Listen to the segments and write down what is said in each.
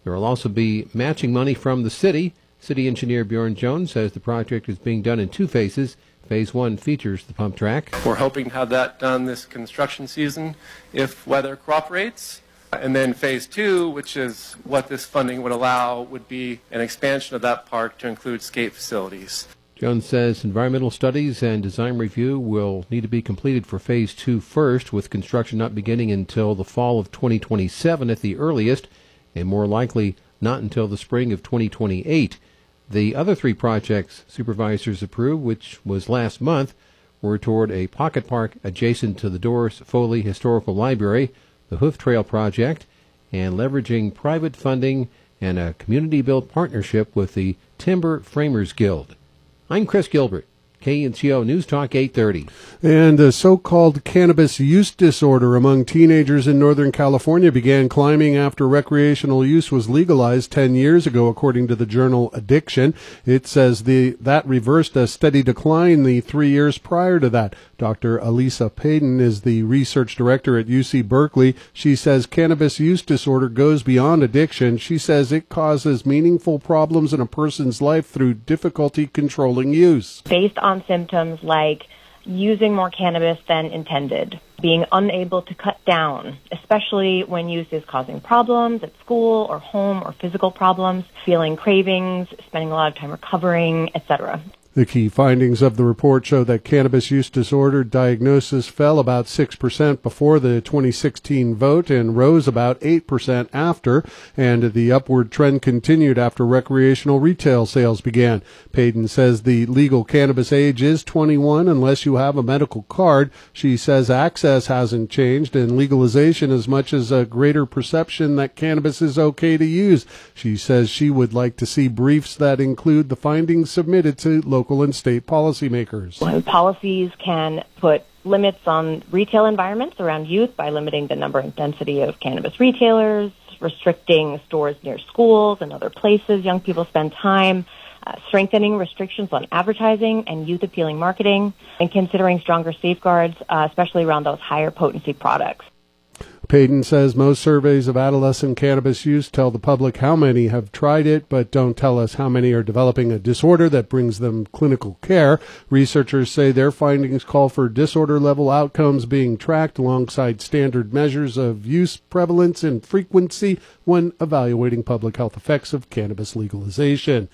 There will also be matching money from the city. City engineer Bjorn Jones says the project is being done in two phases. Phase 1 features the pump track. We're hoping to have that done this construction season if weather cooperates. And then Phase 2, which is what this funding would allow, would be an expansion of that park to include skate facilities. Jones says environmental studies and design review will need to be completed for Phase 2 first, with construction not beginning until the fall of 2027 at the earliest, and more likely not until the spring of 2028. The other three projects supervisors approved, which was last month, were toward a pocket park adjacent to the Doris Foley Historical Library, the Hoof Trail project, and leveraging private funding and a community-built partnership with the Timber Framers Guild. I'm Chris Gilbert, KNCO News Talk 830. And the so-called cannabis use disorder among teenagers in Northern California began climbing after recreational use was legalized 10 years ago, according to the journal Addiction. It says that reversed a steady decline the 3 years prior to that. Dr. Elisa Payton is the research director at UC Berkeley. She says cannabis use disorder goes beyond addiction. She says it causes meaningful problems in a person's life through difficulty controlling use. Based on symptoms like using more cannabis than intended, being unable to cut down, especially when use is causing problems at school or home or physical problems, feeling cravings, spending a lot of time recovering, etc. The key findings of the report show that cannabis use disorder diagnosis fell about 6% before the 2016 vote and rose about 8% after, and the upward trend continued after recreational retail sales began. Payton says the legal cannabis age is 21 unless you have a medical card. She says access hasn't changed and legalization as much as a greater perception that cannabis is okay to use. She says she would like to see briefs that include the findings submitted to local and state policymakers. Policies can put limits on retail environments around youth by limiting the number and density of cannabis retailers, restricting stores near schools and other places young people spend time, strengthening restrictions on advertising and youth-appealing marketing, and considering stronger safeguards, especially around those higher potency products. Payton says most surveys of adolescent cannabis use tell the public how many have tried it, but don't tell us how many are developing a disorder that brings them clinical care. Researchers say their findings call for disorder-level outcomes being tracked alongside standard measures of use, prevalence, and frequency when evaluating public health effects of cannabis legalization.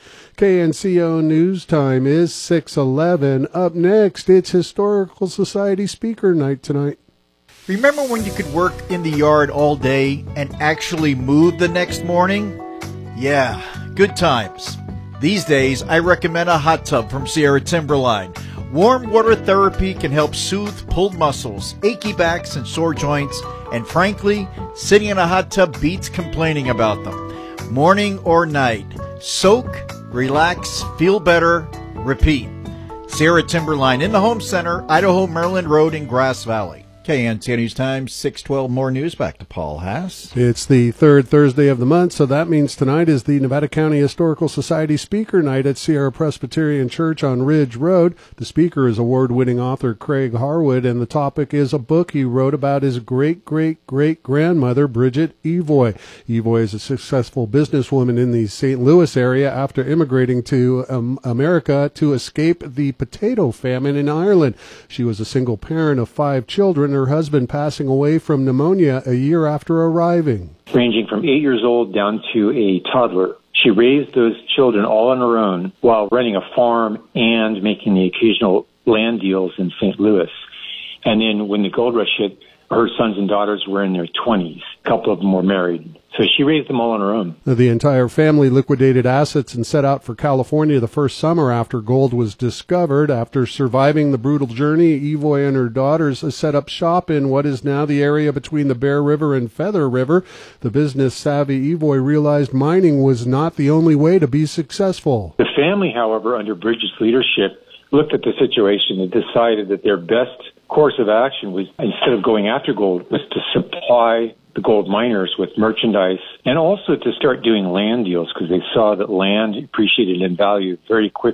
KNCO News Time is 6:11. Up next, it's Historical Society Speaker Night tonight. Remember when you could work in the yard all day and actually move the next morning? Yeah, good times. These days, I recommend a hot tub from Sierra Timberline. Warm water therapy can help soothe pulled muscles, achy backs, and sore joints. And frankly, sitting in a hot tub beats complaining about them. Morning or night, soak, relax, feel better, repeat. Sierra Timberline in the Home Center, Idaho Maryland Road in Grass Valley. KNCO News Time, 6:12 more news. Back to Paul Haas. It's the third Thursday of the month, so that means tonight is the Nevada County Historical Society Speaker Night at Sierra Presbyterian Church on Ridge Road. The speaker is award-winning author Craig Harwood, and the topic is a book he wrote about his great-great-great-grandmother, Bridget Evoy. Evoy is a successful businesswoman in the St. Louis area after immigrating to America to escape the potato famine in Ireland. She was a single parent of 5 children, her husband passing away from pneumonia a year after arriving. Ranging from 8 years old down to a toddler. She raised those children all on her own while running a farm and making the occasional land deals in St. Louis. And then when the gold rush hit, her sons and daughters were in their 20s. A couple of them were married. So she raised them all on her own. The entire family liquidated assets and set out for California the first summer after gold was discovered. After surviving the brutal journey, Evoy and her daughters set up shop in what is now the area between the Bear River and Feather River. The business-savvy Evoy realized mining was not the only way to be successful. The family, however, under Bridget's leadership, looked at the situation and decided that their best course of action was, instead of going after gold, was to supply the gold miners with merchandise and also to start doing land deals because they saw that land appreciated in value very quickly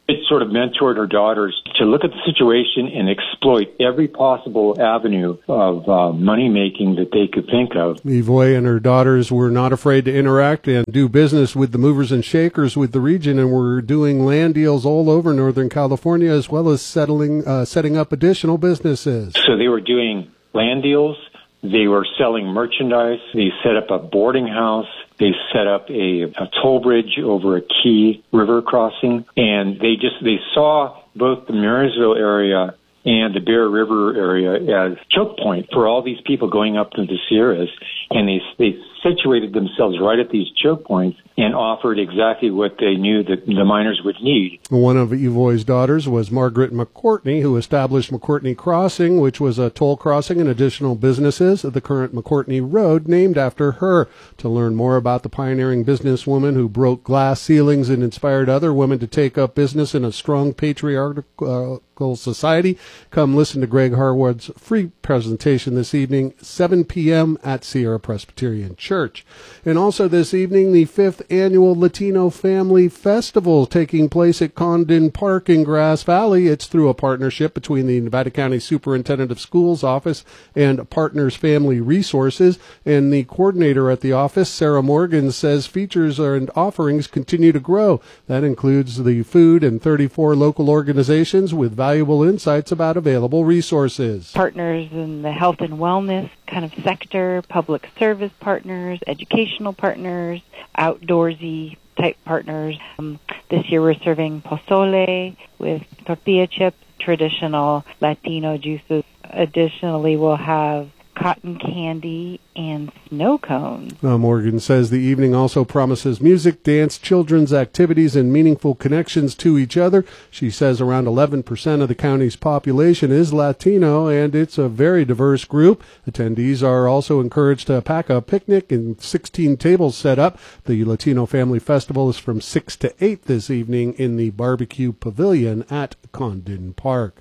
It sort of mentored her daughters to look at the situation and exploit every possible avenue of money making that they could think of. Evoy and her daughters were not afraid to interact and do business with the movers and shakers with the region, and were doing land deals all over Northern California, as well as setting up additional businesses. So they were doing land deals. They were selling merchandise. They set up a boarding house. They set up a toll bridge over a key river crossing. And they saw both the Marysville area and the Bear River area as choke point for all these people going up to the Sierras. And they situated themselves right at these choke points and offered exactly what they knew that the miners would need. One of Evoy's daughters was Margaret McCourtney, who established McCourtney Crossing, which was a toll crossing and additional businesses. The current McCourtney Road named after her. To learn more about the pioneering businesswoman who broke glass ceilings and inspired other women to take up business in a strong patriarchal society, come listen to Greg Harwood's free presentation this evening, 7 p.m. at Sierra Presbyterian Church. And also this evening, the 5th Annual Latino Family Festival taking place at Condon Park in Grass Valley. It's through a partnership between the Nevada County Superintendent of Schools Office and Partners Family Resources. And the coordinator at the office, Sarah Morgan, says features and offerings continue to grow. That includes the food and 34 local organizations with valuable insights about available resources. Partners in the health and wellness kind of sector, public service partners, educational partners, outdoorsy type partners. This year we're serving pozole with tortilla chips, traditional Latino juices. Additionally, we'll have cotton candy and snow cones. Morgan says the evening also promises music, dance, children's activities, and meaningful connections to each other. She says around 11% of the county's population is Latino, and it's a very diverse group. Attendees are also encouraged to pack a picnic and 16 tables set up. The Latino Family Festival is from 6 to 8 this evening in the Barbecue Pavilion at Condon Park.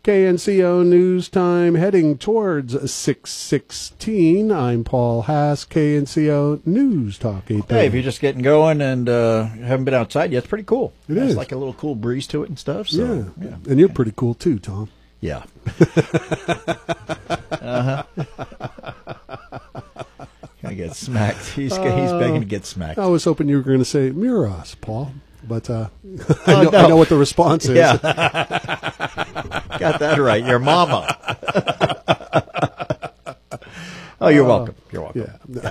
KNCO News Time heading towards 6:16. I'm Paul Haas, KNCO News Talk 830. Hey, if you're just getting going and haven't been outside yet, it's pretty cool. It is. It's like a little cool breeze to it and stuff. So, yeah. And you're pretty cool too, Tom. Yeah. Gonna get smacked. He's begging to get smacked. I was hoping you were going to say Muras, Paul. But I know what the response is. Yeah. Got that right. Your mama. Oh, you're welcome. You're welcome.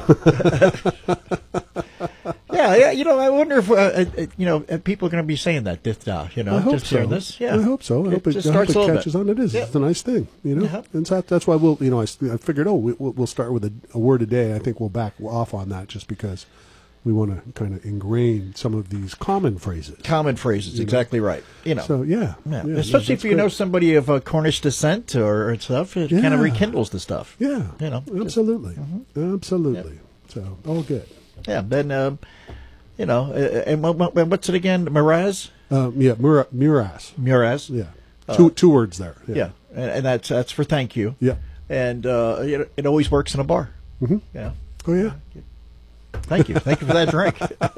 Yeah. Yeah. I wonder if people are going to be saying that. I hope just so. hearing this. Yeah. I hope so. I hope it catches on. It is. Yeah. It's a nice thing. Yeah. And that's why I figured, we'll start with a word a day. I think we'll back off on that just because we want to kind of ingrain some of these common phrases. Exactly right. So, yeah. Especially if you know somebody of Cornish descent or stuff, it kind of rekindles the stuff. Yeah. Absolutely. Absolutely. Yeah. So, all good. Yeah. Then, and what's it again? Muras? Muras. Muras. Yeah. Two words there. Yeah. And that's for thank you. Yeah. And it always works in a bar. Mm-hmm. Yeah. Oh, yeah. Thank you for that drink.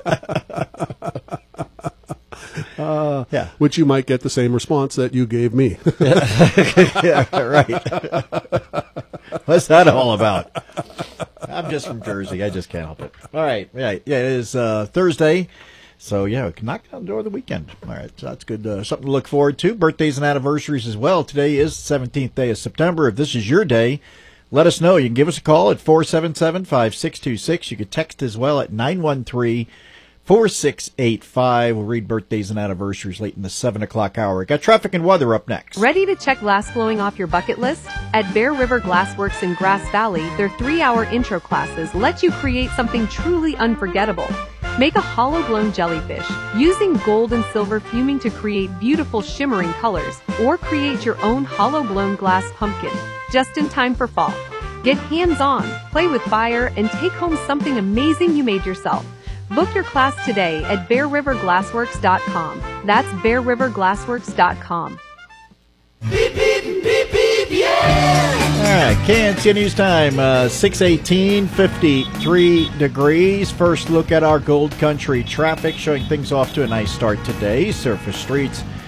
Yeah, which you might get the same response that you gave me. Yeah, right. What's that all about? I'm just from Jersey. I just can't help it. All right. Yeah, it is Thursday. So, we can knock down the door of the weekend. All right, so that's good. Something to look forward to. Birthdays and anniversaries as well. Today is the 17th day of September. If this is your day, let us know. You can give us a call at 477-5626. You can text as well at 913-4685. We'll read birthdays and anniversaries late in the 7 o'clock hour. Got traffic and weather up next. Ready to check glass blowing off your bucket list? At Bear River Glassworks in Grass Valley, their 3-hour intro classes let you create something truly unforgettable. Make a hollow-blown jellyfish using gold and silver fuming to create beautiful shimmering colors, or create your own hollow-blown glass pumpkin, just in time for fall. Get hands-on, play with fire, and take home something amazing you made yourself. Book your class today at BearRiverGlassworks.com. That's BearRiverGlassworks.com. Beep, beep, beep, beep, yeah! All right, KNC News Time, 6:18, 53 degrees. First look at our Gold Country traffic, showing things off to a nice start today. Surface streets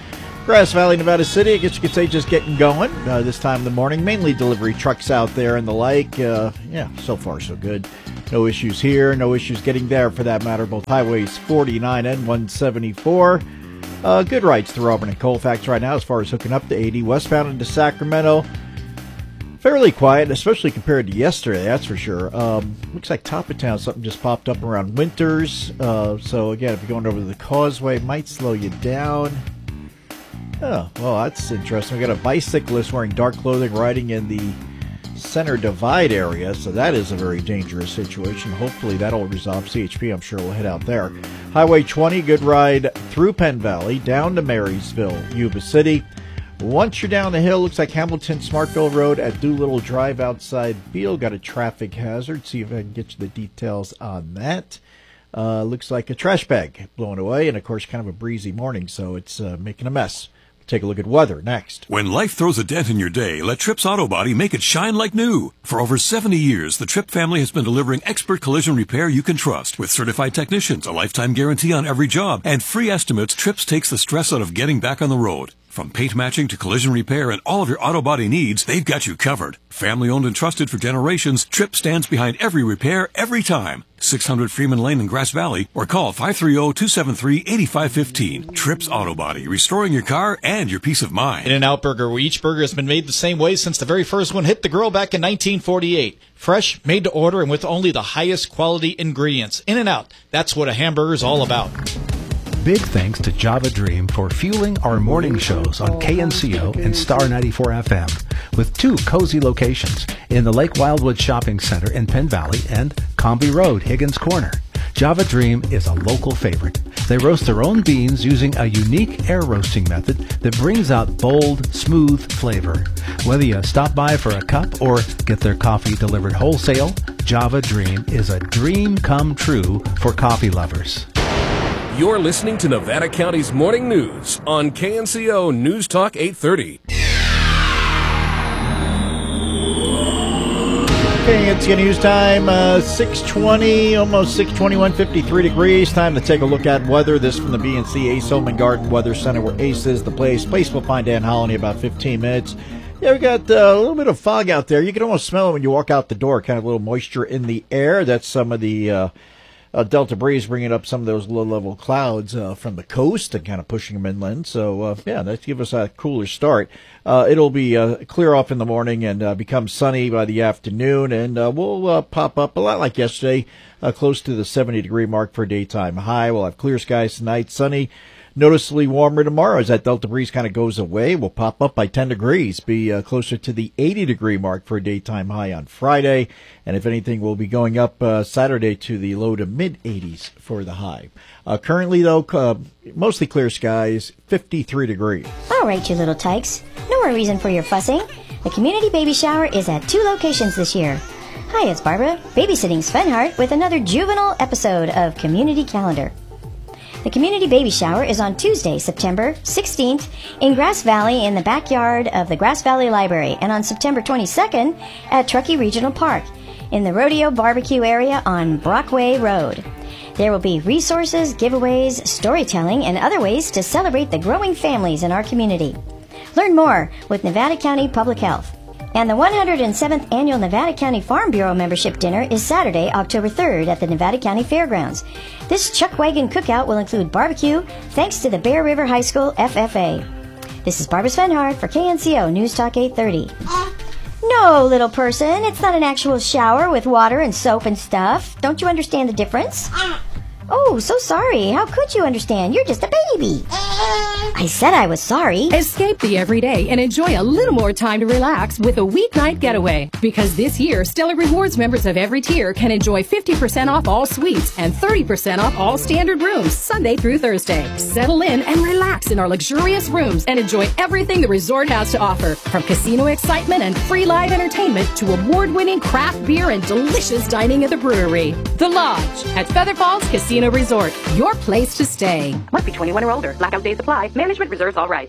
Grass Valley, Nevada City, I guess you could say just getting going this time of the morning. Mainly delivery trucks out there and the like. So far so good. No issues here, no issues getting there for that matter. Both highways 49 and 174. Good rides through Auburn and Colfax right now as far as hooking up to 80. Westbound into Sacramento. Fairly quiet, especially compared to yesterday, that's for sure. Looks like top of town, something just popped up around Winters. So again, if you're going over the Causeway, it might slow you down. Oh, well, that's interesting. We got a bicyclist wearing dark clothing riding in the Center Divide area, so that is a very dangerous situation. Hopefully that'll resolve. CHP, I'm sure, will head out there. Highway 20, good ride through Penn Valley, down to Marysville, Yuba City. Once you're down the hill, looks like Hamilton, Smartville Road at Doolittle Drive outside Beale. Got a traffic hazard. See if I can get you the details on that. Looks like a trash bag blown away, and of course kind of a breezy morning, so it's making a mess. Take a look at weather next. When life throws a dent in your day, let Tripp's Auto Body make it shine like new. For over 70 years, the Tripp family has been delivering expert collision repair you can trust. With certified technicians, a lifetime guarantee on every job, and free estimates, Tripp's takes the stress out of getting back on the road. From paint matching to collision repair and all of your auto body needs, they've got you covered. Family owned and trusted for generations, Tripp stands behind every repair, every time. 600 Freeman Lane in Grass Valley, or call 530-273-8515. Tripp's Auto Body, restoring your car and your peace of mind. In-N-Out Burger, where each burger has been made the same way since the very first one hit the grill back in 1948. Fresh, made to order, and with only the highest quality ingredients. In-N-Out, that's what a hamburger is all about. Big thanks to Java Dream for fueling our morning shows on KNCO and Star 94 FM, with 2 cozy locations in the Lake Wildwood Shopping Center in Penn Valley and Comby Road, Higgins Corner. Java Dream is a local favorite. They roast their own beans using a unique air roasting method that brings out bold, smooth flavor. Whether you stop by for a cup or get their coffee delivered wholesale, Java Dream is a dream come true for coffee lovers. You're listening to Nevada County's Morning News on KNCO News Talk 830. Okay, it's news time, 6:20, almost 6:21, 53 degrees. Time to take a look at weather. This from the BNC Ace Home and Garden Weather Center, where Ace is the place. Place will find Dan Holland in about 15 minutes. Yeah, we got a little bit of fog out there. You can almost smell it when you walk out the door, kind of a little moisture in the air. That's some of the Delta breeze bringing up some of those low-level clouds from the coast and kind of pushing them inland. So, that's give us a cooler start. It'll be clear off in the morning and become sunny by the afternoon, and we'll pop up a lot like yesterday, close to the 70-degree mark for a daytime high. We'll have clear skies tonight, sunny. Noticeably warmer tomorrow as that Delta breeze kind of goes away. We'll pop up by 10 degrees, be closer to the 80-degree mark for a daytime high on Friday. And if anything, we'll be going up Saturday to the low to mid-80s for the high. Currently, though, mostly clear skies, 53 degrees. All right, you little tykes. No more reason for your fussing. The community baby shower is at 2 locations this year. Hi, it's Barbara, babysitting Sven Hart with another juvenile episode of Community Calendar. The community baby shower is on Tuesday, September 16th in Grass Valley in the backyard of the Grass Valley Library, and on September 22nd at Truckee Regional Park in the Rodeo Barbecue area on Brockway Road. There will be resources, giveaways, storytelling, and other ways to celebrate the growing families in our community. Learn more with Nevada County Public Health. And the 107th Annual Nevada County Farm Bureau Membership Dinner is Saturday, October 3rd at the Nevada County Fairgrounds. This Chuck Wagon cookout will include barbecue thanks to the Bear River High School FFA. This is Barbara Svenhard for KNCO News Talk 830. No, little person, it's not an actual shower with water and soap and stuff. Don't you understand the difference? Oh, so sorry. How could you understand? You're just a baby. I said I was sorry. Escape the everyday and enjoy a little more time to relax with a weeknight getaway. Because this year, Stellar Rewards members of every tier can enjoy 50% off all suites and 30% off all standard rooms Sunday through Thursday. Settle in and relax in our luxurious rooms and enjoy everything the resort has to offer. From casino excitement and free live entertainment to award-winning craft beer and delicious dining at the brewery. The Lodge at Feather Falls Casino Resort, your place to stay. Must be 21 or older. Blackout days apply. Management reserves all rights.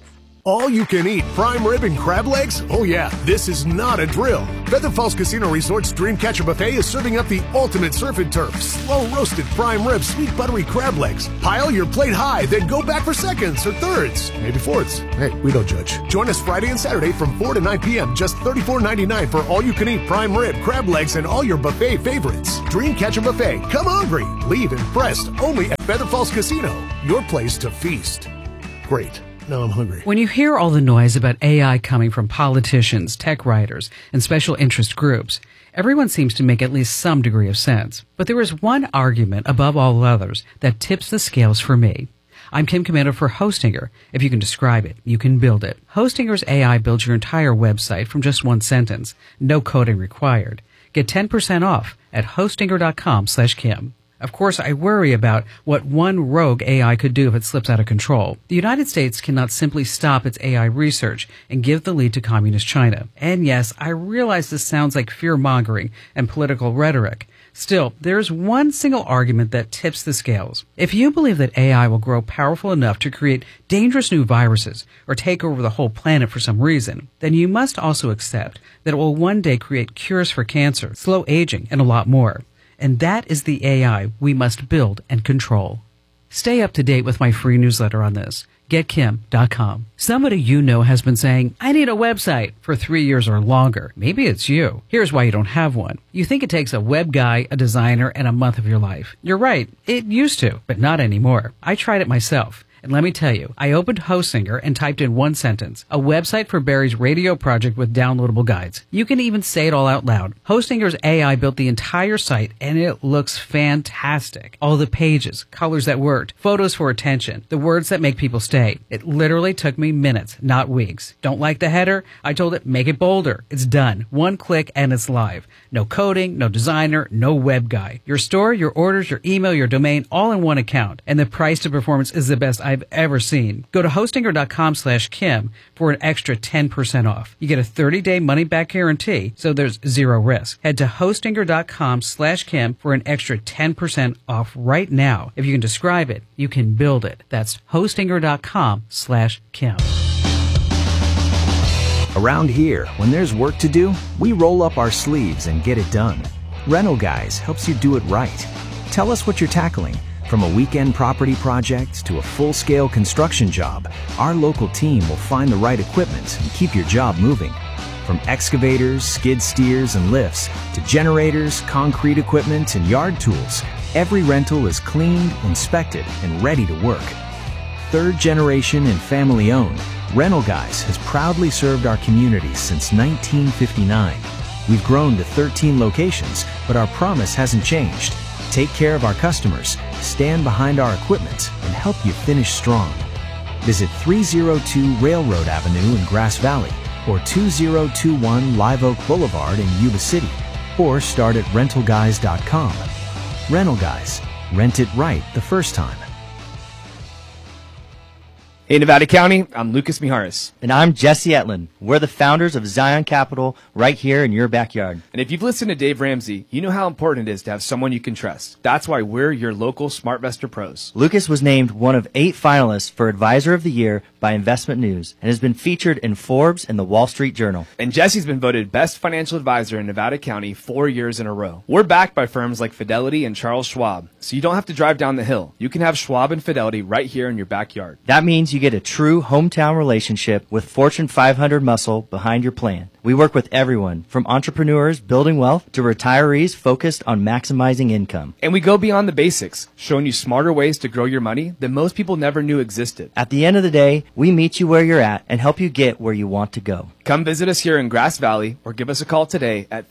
All-you-can-eat prime rib and crab legs? Oh yeah, this is not a drill. Feather Falls Casino Resort's Dreamcatcher Buffet is serving up the ultimate surf and turf, slow-roasted prime rib, sweet buttery crab legs. Pile your plate high, then go back for seconds or thirds, maybe fourths. Hey, we don't judge. Join us Friday and Saturday from 4 to 9 p.m. Just $34.99 for all-you-can-eat prime rib, crab legs, and all your buffet favorites. Dreamcatcher Buffet. Come hungry. Leave impressed. Only at Feather Falls Casino. Your place to feast. Great. Now I'm hungry. When you hear all the noise about AI coming from politicians, tech writers, and special interest groups, everyone seems to make at least some degree of sense. But there is one argument above all others that tips the scales for me. I'm Kim Commander for Hostinger. If you can describe it, you can build it. Hostinger's AI builds your entire website from just one sentence. No coding required. Get 10% off at hostinger.com/Kim. Of course, I worry about what one rogue AI could do if it slips out of control. The United States cannot simply stop its AI research and give the lead to Communist China. And yes, I realize this sounds like fear-mongering and political rhetoric. Still, there is one single argument that tips the scales. If you believe that AI will grow powerful enough to create dangerous new viruses or take over the whole planet for some reason, then you must also accept that it will one day create cures for cancer, slow aging, and a lot more. And that is the AI we must build and control. Stay up to date with my free newsletter on this. GetKim.com. Somebody you know has been saying, I need a website for 3 years or longer. Maybe it's you. Here's why you don't have one. You think it takes a web guy, a designer, and a month of your life. You're right. It used to, but not anymore. I tried it myself. And let me tell you, I opened Hostinger and typed in one sentence, a website for Barry's radio project with downloadable guides. You can even say it all out loud. Hostinger's AI built the entire site, and it looks fantastic. All the pages, colors that worked, photos for attention, the words that make people stay. It literally took me minutes, not weeks. Don't like the header? I told it, make it bolder. It's done. One click and it's live. No coding, no designer, no web guy. Your store, your orders, your email, your domain, all in one account. And the price to performance is the best I've ever seen. Go to hostinger.com/Kim for an extra 10% off. You get a 30-day money-back guarantee, so there's zero risk. Head to hostinger.com/Kim for an extra 10% off right now. If you can describe it, you can build it. That's hostinger.com/Kim. Around here, when there's work to do, we roll up our sleeves and get it done. Rental Guys helps you do it right. Tell us what you're tackling. From a weekend property project to a full-scale construction job, our local team will find the right equipment and keep your job moving. From excavators, skid steers, and lifts to generators, concrete equipment, and yard tools, every rental is cleaned, inspected, and ready to work. Third generation and family owned, Rental Guys has proudly served our community since 1959. We've grown to 13 locations, but our promise hasn't changed. Take care of our customers, stand behind our equipment, and help you finish strong. Visit 302 Railroad Avenue in Grass Valley or 2021 Live Oak Boulevard in Yuba City, or start at rentalguys.com. Rental Guys. Rent it right the first time. Hey, Nevada County, I'm Lucas Mijares. And I'm Jesse Etlin. We're the founders of Zion Capital right here in your backyard. And if you've listened to Dave Ramsey, you know how important it is to have someone you can trust. That's why we're your local SmartVestor pros. Lucas was named one of 8 finalists for Advisor of the Year by Investment News and has been featured in Forbes and the Wall Street Journal. And Jesse's been voted Best Financial Advisor in Nevada County 4 years in a row. We're backed by firms like Fidelity and Charles Schwab, so you don't have to drive down the hill. You can have Schwab and Fidelity right here in your backyard. That means you get a true hometown relationship with Fortune 500 muscle behind your plan. We work with everyone, from entrepreneurs building wealth to retirees focused on maximizing income. And we go beyond the basics, showing you smarter ways to grow your money that most people never knew existed. At the end of the day, we meet you where you're at and help you get where you want to go. Come visit us here in Grass Valley or give us a call today at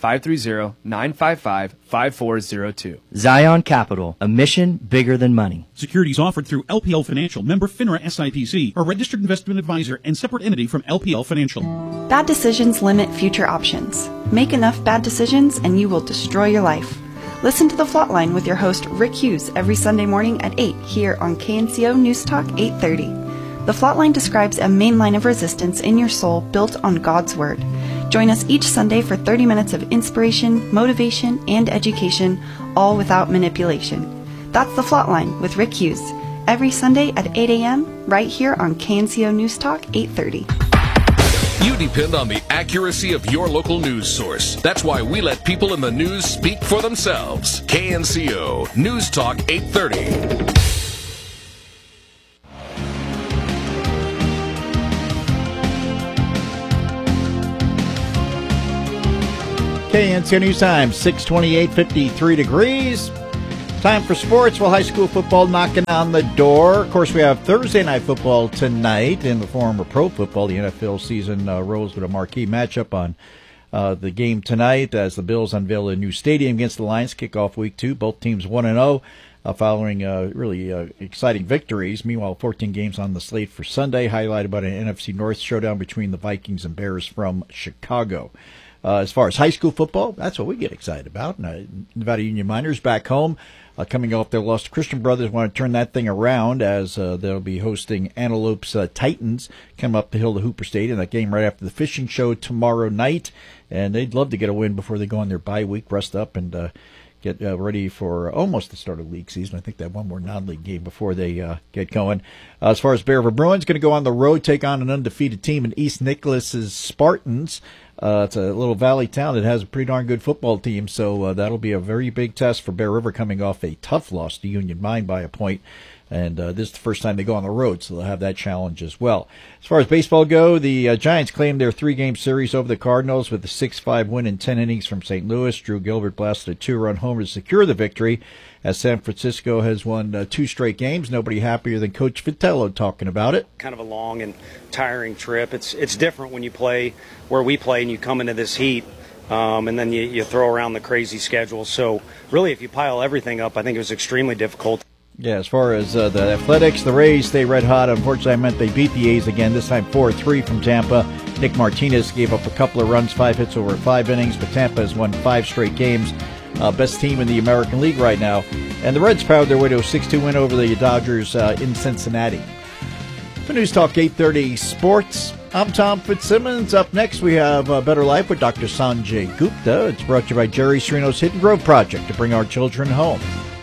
530-955-5402. Zion Capital, a mission bigger than money. Securities offered through LPL Financial, member FINRA SIPC, a registered investment advisor and separate entity from LPL Financial. Bad decisions limit future options. Make enough bad decisions and you will destroy your life. Listen to The Flatline with your host Rick Hughes every Sunday morning at 8 here on KNCO News Talk 830. The Flatline describes a main line of resistance in your soul built on God's Word. Join us each Sunday for 30 minutes of inspiration, motivation, and education, all without manipulation. That's The Flatline with Rick Hughes, every Sunday at 8 a.m. right here on KNCO News Talk 830. You depend on the accuracy of your local news source. That's why we let people in the news speak for themselves. KNCO News Talk 830. KNCO News Time, 6:28, 53 degrees. Time for sports. Well, high school football knocking on the door. Of course, we have Thursday night football tonight in the form of pro football. The NFL season rolls with a marquee matchup on the game tonight as the Bills unveil a new stadium against the Lions. Kickoff week 2. Both teams 1-0 following really exciting victories. Meanwhile, 14 games on the slate for Sunday, highlighted by an NFC North showdown between the Vikings and Bears from Chicago. As far as high school football, that's what we get excited about. Nevada Union Miners back home, coming off their loss to Christian Brothers, want to turn that thing around as they'll be hosting Antelope's Titans, come up the hill to Hooper Stadium. That game right after the fishing show tomorrow night, and they'd love to get a win before they go on their bye week, rest up, and get ready for almost the start of league season. I think they have one more non-league game before they get going. As far as Bear River Bruins, going to go on the road, take on an undefeated team in East Nicholas's Spartans. It's a little valley town that has a pretty darn good football team, so that'll be a very big test for Bear River, coming off a tough loss to Union Mine by a point. And this is the first time they go on the road, so they'll have that challenge as well. As far as baseball go, the Giants claimed their 3-game series over the Cardinals with a 6-5 win in 10 innings from St. Louis. Drew Gilbert blasted a 2-run homer to secure the victory, as San Francisco has won 2 straight games. Nobody happier than Coach Vitello talking about it. Kind of a long and tiring trip. It's different when you play where we play and you come into this heat. And then you throw around the crazy schedule. So really, if you pile everything up, I think it was extremely difficult. Yeah, as far as the Athletics, the Rays stay red hot. Unfortunately, I meant they beat the A's again, this time 4-3 from Tampa. Nick Martinez gave up a couple of runs, 5 hits over 5 innings, but Tampa has won 5 straight games. Best team in the American League right now. And the Reds powered their way to a 6-2 win over the Dodgers in Cincinnati. For News Talk 830 Sports, I'm Tom Fitzsimmons. Up next, we have Better Life with Dr. Sanjay Gupta. It's brought to you by Jerry Serino's Hidden Grove Project to bring our children home.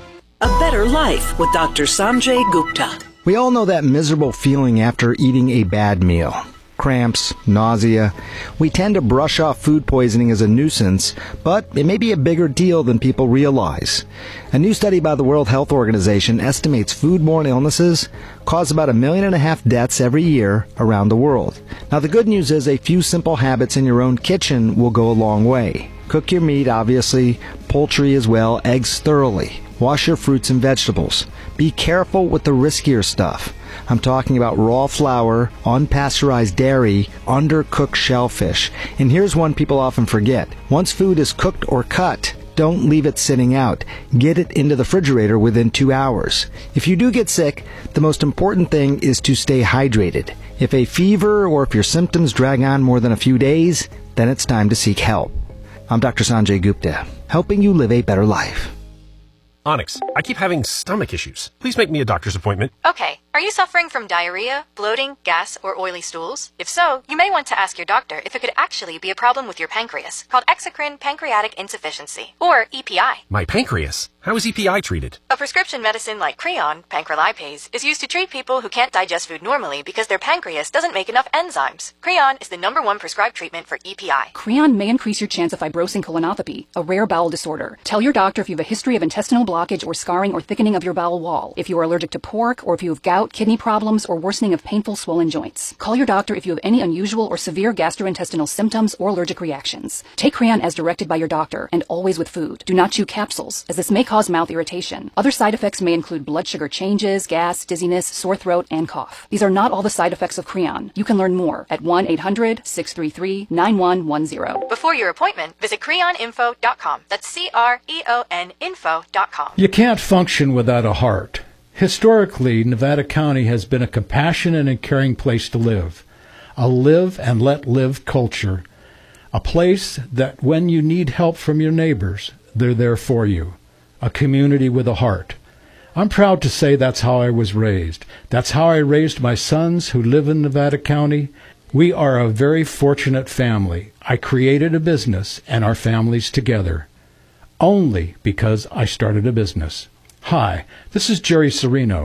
A Better Life with Dr. Sanjay Gupta. We all know that miserable feeling after eating a bad meal. Cramps, nausea. We tend to brush off food poisoning as a nuisance, but it may be a bigger deal than people realize. A new study by the World Health Organization estimates foodborne illnesses cause about 1.5 million deaths every year around the world. Now, the good news is a few simple habits in your own kitchen will go a long way. Cook your meat, obviously, poultry as well, eggs thoroughly. Wash your fruits and vegetables. Be careful with the riskier stuff. I'm talking about raw flour, unpasteurized dairy, undercooked shellfish. And here's one people often forget. Once food is cooked or cut, don't leave it sitting out. Get it into the refrigerator within 2 hours. If you do get sick, the most important thing is to stay hydrated. If a fever or if your symptoms drag on more than a few days, then it's time to seek help. I'm Dr. Sanjay Gupta, helping you live a better life. Onyx, I keep having stomach issues. Please make me a doctor's appointment. Okay. Are you suffering from diarrhea, bloating, gas, or oily stools? If so, you may want to ask your doctor if it could actually be a problem with your pancreas, called exocrine pancreatic insufficiency, or EPI. My pancreas? How is EPI treated? A prescription medicine like Creon, pancrelipase, is used to treat people who can't digest food normally because their pancreas doesn't make enough enzymes. Creon is the #1 prescribed treatment for EPI. Creon may increase your chance of fibrosing colonopathy, a rare bowel disorder. Tell your doctor if you have a history of intestinal blockage or scarring or thickening of your bowel wall, if you are allergic to pork, or if you have gout, kidney problems, or worsening of painful swollen joints. Call your doctor if you have any unusual or severe gastrointestinal symptoms or allergic reactions. Take Creon as directed by your doctor, and always with food. Do not chew capsules, as this may cause mouth irritation. Other side effects may include blood sugar changes, gas, dizziness, sore throat, and cough. These are not all the side effects of Creon. You can learn more at 1-800-633-9110. Before your appointment, visit creoninfo.com. That's CREON info.com. You can't function without a heart. Historically, Nevada County has been a compassionate and caring place to live, a live and let live culture, a place that when you need help from your neighbors, they're there for you, a community with a heart. I'm proud to say that's how I was raised. That's how I raised my sons who live in Nevada County. We are a very fortunate family. I created a business and our families together, only because I started a business. Hi, this is Jerry Serino.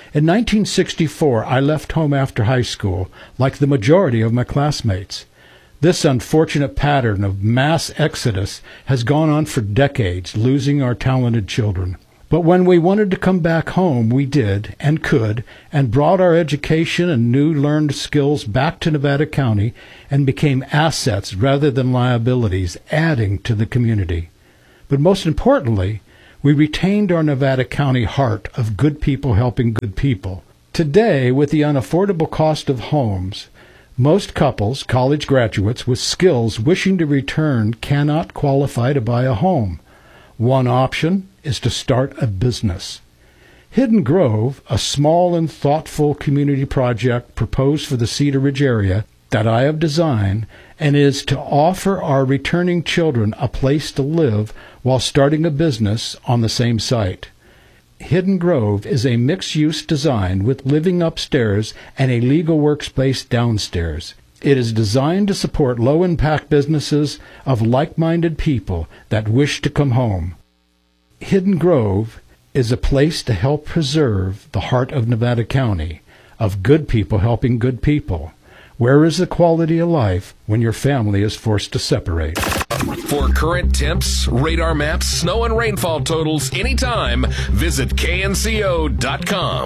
In 1964, I left home after high school, like the majority of my classmates. This unfortunate pattern of mass exodus has gone on for decades, losing our talented children. But when we wanted to come back home, we did and could, and brought our education and new learned skills back to Nevada County and became assets rather than liabilities, adding to the community. But most importantly, we retained our Nevada County heart of good people helping good people. Today, with the unaffordable cost of homes, most couples, college graduates with skills wishing to return, cannot qualify to buy a home. One option is to start a business. Hidden Grove, a small and thoughtful community project proposed for the Cedar Ridge area that I have designed, and is to offer our returning children a place to live while starting a business on the same site. Hidden Grove is a mixed-use design with living upstairs and a legal workspace downstairs. It is designed to support low-impact businesses of like-minded people that wish to come home. Hidden Grove is a place to help preserve the heart of Nevada County, of good people helping good people. Where is the quality of life when your family is forced to separate? For current temps, radar maps, snow and rainfall totals anytime, visit knco.com.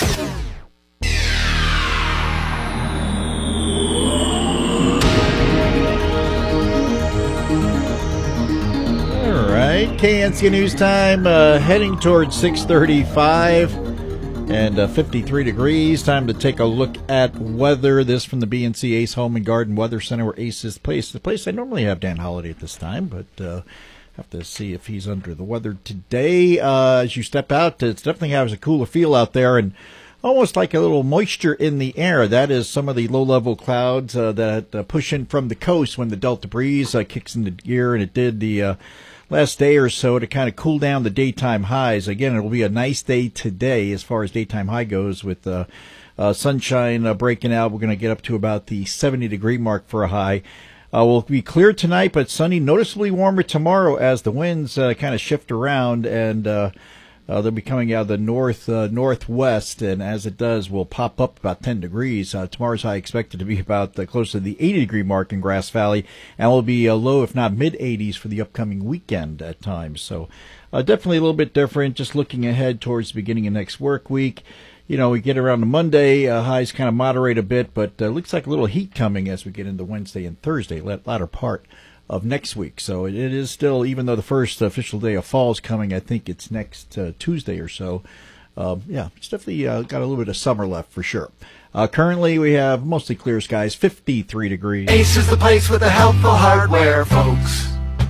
All right, KNCO News Time, heading towards 6:35 and 53 degrees. Time to take a look at weather. This from the BNC Ace Home and Garden Weather Center, where Ace is placed. The place I normally have Dan Holiday at this time, but have to see if he's under the weather today. As you step out, it definitely has a cooler feel out there, and almost like a little moisture in the air. That is some of the low-level clouds that push in from the coast when the Delta breeze kicks into gear, and it did the last day or so to kind of cool down the daytime highs. Again, it will be a nice day today as far as daytime high goes, with sunshine breaking out. We're going to get up to about the 70-degree mark for a high. Will be clear tonight, but sunny, noticeably warmer tomorrow as the winds kind of shift around, and they'll be coming out of the northwest, and as it does, will pop up about 10 degrees. Tomorrow's high expected to be about close to the 80-degree mark in Grass Valley, and will be low, if not mid-80s, for the upcoming weekend at times. So definitely a little bit different. Just looking ahead towards the beginning of next work week, you know, we get around to Monday, highs kind of moderate a bit, but looks like a little heat coming as we get into Wednesday and Thursday, latter part of next week. So it is still, even though the first official day of fall is coming, I think it's next Tuesday or so. It's definitely got a little bit of summer left for sure. Currently, we have mostly clear skies, 53 degrees. Ace is the place with the helpful hardware, folks.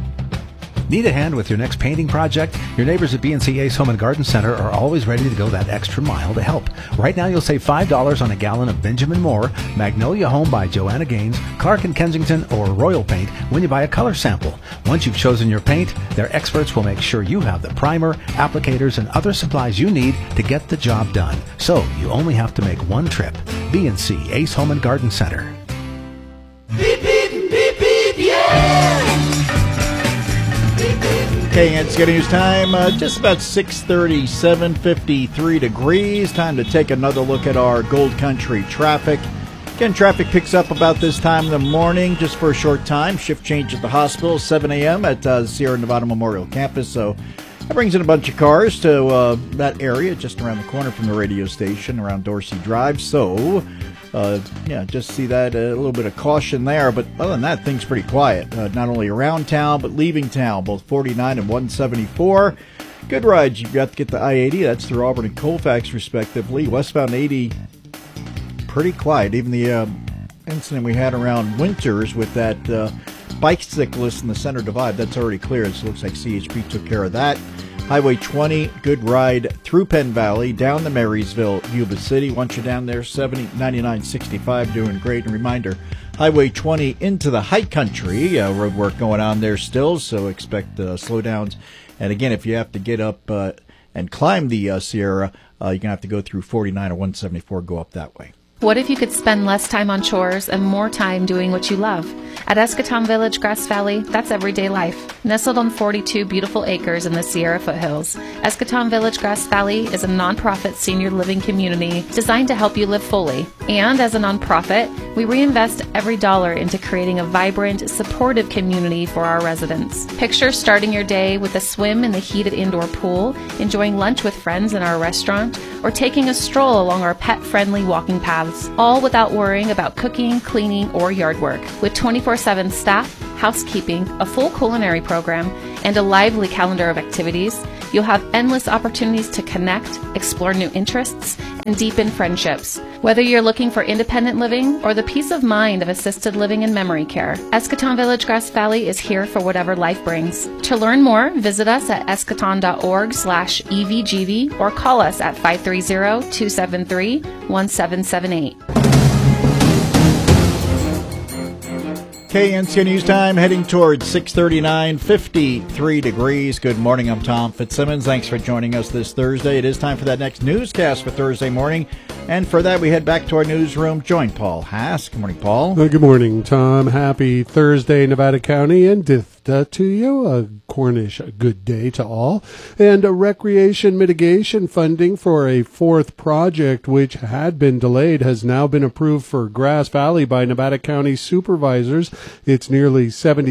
Need a hand with your next painting project? Your neighbors at BNC Ace Home and Garden Center are always ready to go that extra mile to help. Right now, you'll save $5 on a gallon of Benjamin Moore, Magnolia Home by Joanna Gaines, Clark & Kensington, or Royal Paint when you buy a color sample. Once you've chosen your paint, their experts will make sure you have the primer, applicators, and other supplies you need to get the job done. So you only have to make one trip. BNC Ace Home and Garden Center. Beep, beep, beep, beep, yeah! Okay, it's good news time. Just about 6:37, 53 degrees. Time to take another look at our Gold Country traffic. Again, traffic picks up about this time in the morning, just for a short time. Shift change at the hospital, 7 a.m. at Sierra Nevada Memorial Campus. So that brings in a bunch of cars to that area, just around the corner from the radio station, around Dorsey Drive. So, just see that, a little bit of caution there. But other than that, things pretty quiet. Not only around town, but leaving town, both 49 and 174. Good rides. You've got to get the I-80. That's through Auburn and Colfax, respectively. Westbound 80, pretty quiet. Even the incident we had around Winters with that bicyclist in the center divide, that's already cleared. So it looks like CHP took care of that. Highway 20, good ride through Penn Valley, down to Marysville, Yuba City. Once you're down there, 70, 9965, doing great. And reminder, Highway 20 into the High Country, road work going on there still, so expect slowdowns. And again, if you have to get up and climb the Sierra, you're going to have to go through 49 or 174, go up that way. What if you could spend less time on chores and more time doing what you love? At Escatón Village, Grass Valley, that's everyday life. Nestled on 42 beautiful acres in the Sierra foothills, Escatón Village, Grass Valley is a nonprofit senior living community designed to help you live fully. And as a nonprofit, we reinvest every dollar into creating a vibrant, supportive community for our residents. Picture starting your day with a swim in the heated indoor pool, enjoying lunch with friends in our restaurant, or taking a stroll along our pet-friendly walking paths, all without worrying about cooking, cleaning, or yard work. With 24/7 staff, housekeeping, a full culinary program, and a lively calendar of activities, you'll have endless opportunities to connect, explore new interests, and deepen friendships. Whether you're looking for independent living or the peace of mind of assisted living and memory care, Escatón Village Grass Valley is here for whatever life brings. To learn more, visit us at escaton.org/EVGV or call us at 530-273-1778. KNCO News Time, heading towards 6:39, 53 degrees. Good morning, I'm Tom Fitzsimmons. Thanks for joining us this Thursday. It is time for that next newscast for Thursday morning. And for that, we head back to our newsroom. Join Paul Haas. Good morning, Paul. Good morning, Tom. Happy Thursday, Nevada County, and Dithta to you. A Cornish good day to all. And recreation mitigation funding for a fourth project, which had been delayed, has now been approved for Grass Valley by Nevada County supervisors. It's nearly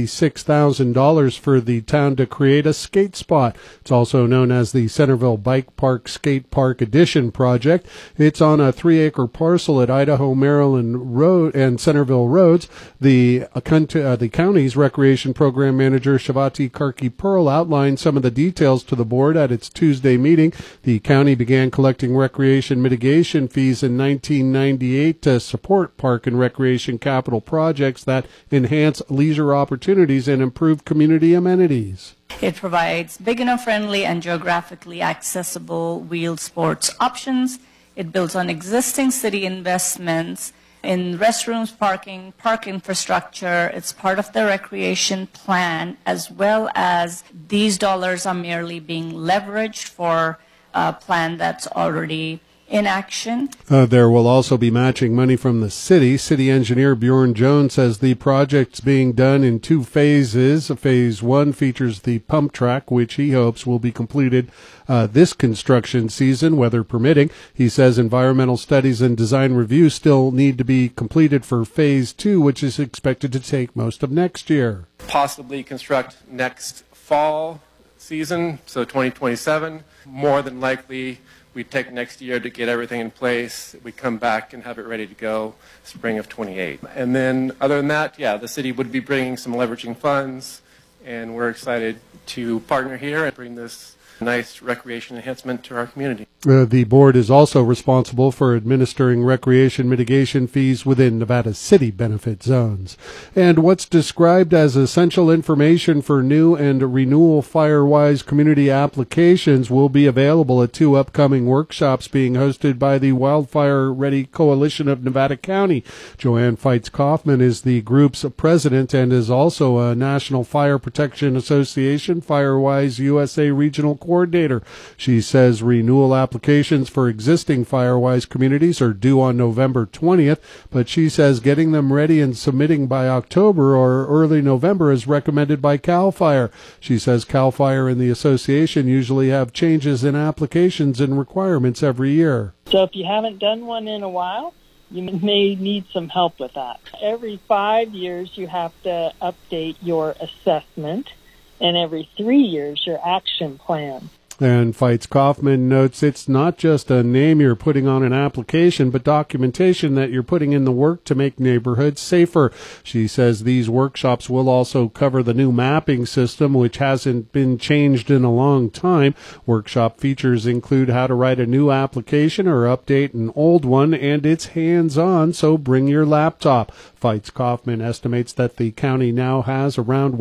$76,000 for the town to create a skate spot. It's also known as the Centerville Bike Park Skate Park Addition project. It's on a 3-acre parcel at Idaho, Maryland Road and Centerville Roads. The county's recreation program manager, Shavati Karki-Pearl, outlined some of the details to the board at its Tuesday meeting. The county began collecting recreation mitigation fees in 1998 to support park and recreation capital projects that enhance leisure opportunities and improve community amenities. It provides beginner-friendly and geographically accessible wheeled sports options. It builds on existing city investments in restrooms, parking, park infrastructure. It's part of the recreation plan, as well as these dollars are merely being leveraged for a plan that's already in action. There will also be matching money from the city. City engineer Bjorn Jones says the project's being done in 2 phases. Phase 1 features the pump track, which he hopes will be completed this construction season, weather permitting. He says environmental studies and design reviews still need to be completed for Phase 2, which is expected to take most of next year. Possibly construct next fall season, so 2027. More than likely, we take next year to get everything in place. We come back and have it ready to go spring of 28. And then other than that, the city would be bringing some leveraging funds, and we're excited to partner here and bring this nice recreation enhancement to our community. The board is also responsible for administering recreation mitigation fees within Nevada City benefit zones. And what's described as essential information for new and renewal FireWise community applications will be available at 2 upcoming workshops being hosted by the Wildfire Ready Coalition of Nevada County. Joanne Feitz-Kaufman is the group's president and is also a National Fire Protection Association FireWise USA regional coordinator. She says renewal applications for existing FireWise communities are due on November 20th, but she says getting them ready and submitting by October or early November is recommended by CAL FIRE. She says CAL FIRE and the association usually have changes in applications and requirements every year. So if you haven't done one in a while, you may need some help with that. Every 5 years you have to update your assessment, and every 3 years your action plan. And Feitz-Kaufman notes it's not just a name you're putting on an application, but documentation that you're putting in the work to make neighborhoods safer. She says these workshops will also cover the new mapping system, which hasn't been changed in a long time. Workshop features include how to write a new application or update an old one, and it's hands-on, so bring your laptop. Feitz-Kaufman estimates that the county now has around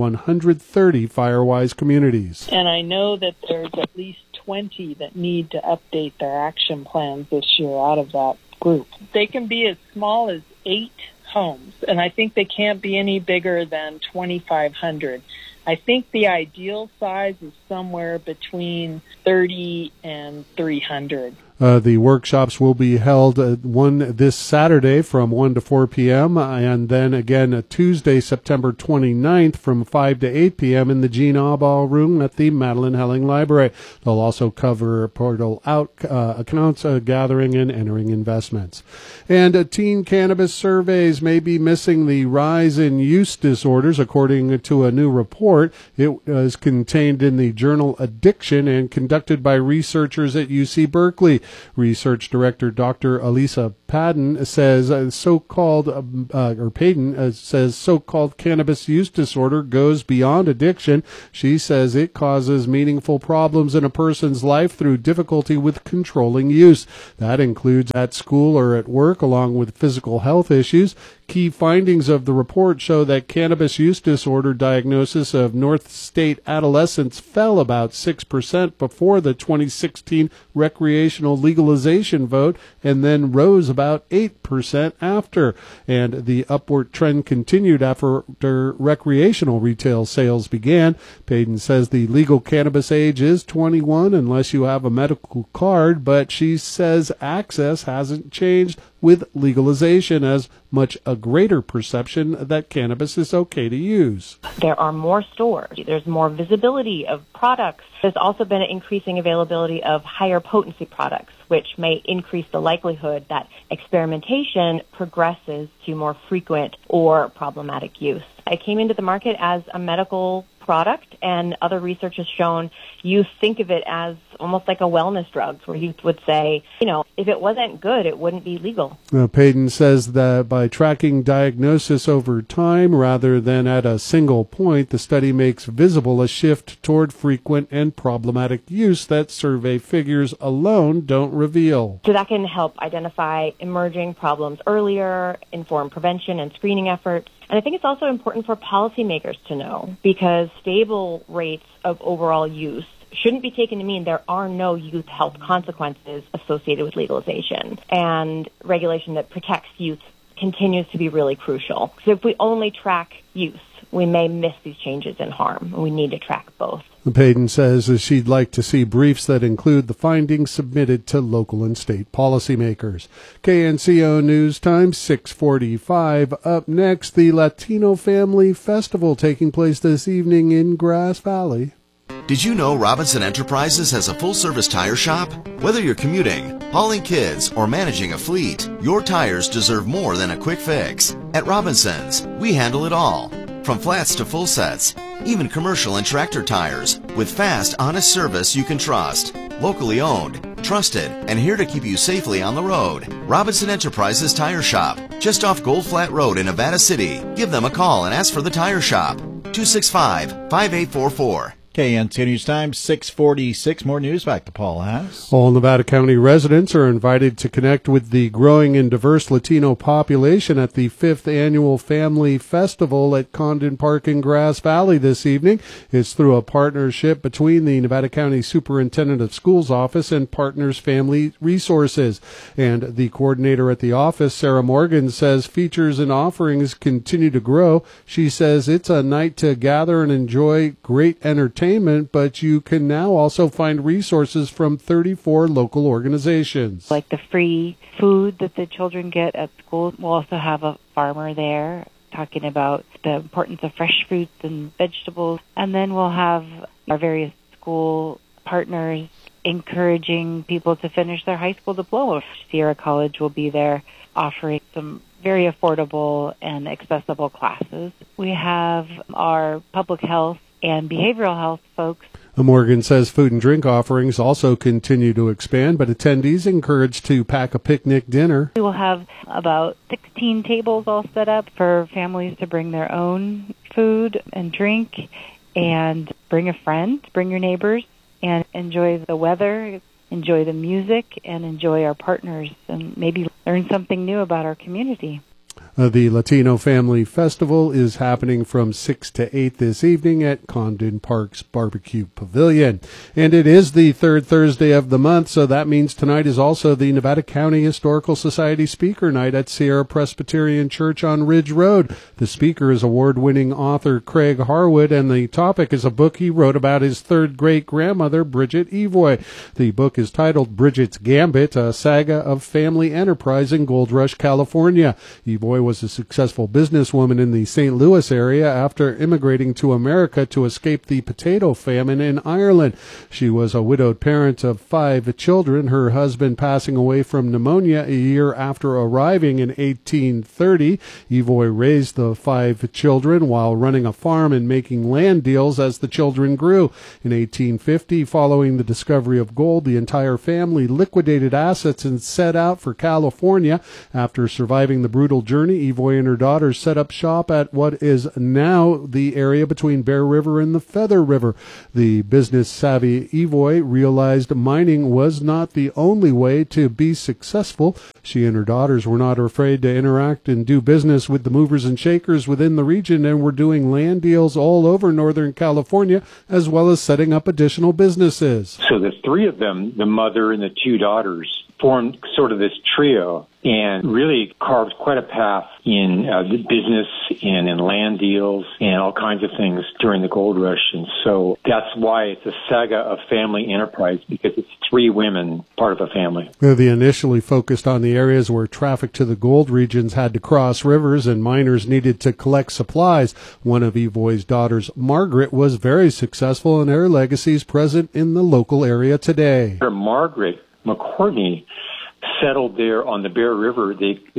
130 FireWise communities. And I know that there's at least 20 that need to update their action plans this year out of that group. They can be as small as 8 homes, and I think they can't be any bigger than 2,500. I think the ideal size is somewhere between 30 and 300. The workshops will be held one this Saturday from 1 to 4 p.m. and then again Tuesday, September 29th from 5 to 8 p.m. in the Jean Aubal Room at the Madeline Helling Library. They'll also cover portal out accounts, gathering and entering investments. And teen cannabis surveys may be missing the rise in use disorders, according to a new report. It was contained in the journal Addiction and conducted by researchers at UC Berkeley. Research Director Dr. Elisa Padden says so-called cannabis use disorder goes beyond addiction. She says it causes meaningful problems in a person's life through difficulty with controlling use. That includes at school or at work, along with physical health issues. Key findings of the report show that cannabis use disorder diagnosis of North State adolescents fell about 6% before the 2016 recreational legalization vote and then rose about 8% after. And the upward trend continued after recreational retail sales began. Payden says the legal cannabis age is 21 unless you have a medical card, but she says access hasn't changed with legalization, as much a greater perception that cannabis is okay to use. There are more stores. There's more visibility of products. There's also been an increasing availability of higher potency products, which may increase the likelihood that experimentation progresses to more frequent or problematic use. It came into the market as a medical product, and other research has shown youth think of it as almost like a wellness drug, where youth would say, if it wasn't good, it wouldn't be legal. Payden says that by tracking diagnosis over time rather than at a single point, the study makes visible a shift toward frequent and problematic use that survey figures alone don't reveal. So that can help identify emerging problems earlier, inform prevention and screening efforts. And I think it's also important for policymakers to know, because stable rates of overall use shouldn't be taken to mean there are no youth health consequences associated with legalization. And regulation that protects youth continues to be really crucial. So if we only track use, we may miss these changes in harm. We need to track both. Payden says she'd like to see briefs that include the findings submitted to local and state policymakers. KNCO News Time, 6:45. Up next, the Latino Family Festival taking place this evening in Grass Valley. Did you know Robinson Enterprises has a full-service tire shop? Whether you're commuting, hauling kids, or managing a fleet, your tires deserve more than a quick fix. At Robinson's, we handle it all. From flats to full sets, even commercial and tractor tires, with fast, honest service you can trust. Locally owned, trusted, and here to keep you safely on the road. Robinson Enterprises Tire Shop, just off Gold Flat Road in Nevada City. Give them a call and ask for the Tire Shop. 265-5844. KNCO News Time, 6:46. More news. Back to Paul Haas. All Nevada County residents are invited to connect with the growing and diverse Latino population at the 5th Annual Family Festival at Condon Park in Grass Valley this evening. It's through a partnership between the Nevada County Superintendent of Schools Office and Partners Family Resources. And the coordinator at the office, Sarah Morgan, says features and offerings continue to grow. She says it's a night to gather and enjoy great entertainment, but you can now also find resources from 34 local organizations. Like the free food that the children get at school. We'll also have a farmer there talking about the importance of fresh fruits and vegetables. And then we'll have our various school partners encouraging people to finish their high school diploma. Sierra College will be there offering some very affordable and accessible classes. We have our public health and behavioral health folks. Morgan says food and drink offerings also continue to expand, but attendees encouraged to pack a picnic dinner. We will have about 16 tables all set up for families to bring their own food and drink, and bring a friend, bring your neighbors, and enjoy the weather, enjoy the music, and enjoy our partners, and maybe learn something new about our community. The Latino Family Festival is happening from 6 to 8 this evening at Condon Park's Barbecue Pavilion. And it is the third Thursday of the month, so that means tonight is also the Nevada County Historical Society Speaker Night at Sierra Presbyterian Church on Ridge Road. The speaker is award-winning author Craig Harwood, and the topic is a book he wrote about his third great-grandmother, Bridget Evoy. The book is titled Bridget's Gambit, a saga of family enterprise in Gold Rush, California. Evoy was a successful businesswoman in the St. Louis area after immigrating to America to escape the potato famine in Ireland. She was a widowed parent of 5 children, her husband passing away from pneumonia a year after arriving in 1830. Evoy raised the 5 children while running a farm and making land deals as the children grew. In 1850, following the discovery of gold, the entire family liquidated assets and set out for California. After surviving the brutal journey, Evoy and her daughters set up shop at what is now the area between Bear River and the Feather River. The business-savvy Evoy realized mining was not the only way to be successful. She and her daughters were not afraid to interact and do business with the movers and shakers within the region and were doing land deals all over Northern California, as well as setting up additional businesses. So the 3 of them, the mother and the 2 daughters, formed sort of this trio and really carved quite a path in the business and in land deals and all kinds of things during the gold rush. And so that's why it's a saga of family enterprise, because it's 3 women, part of a family. They initially focused on the areas where traffic to the gold regions had to cross rivers and miners needed to collect supplies. One of Evoy's daughters, Margaret, was very successful, and her legacy is present in the local area today. Margaret McCourtney settled there on the Bear River.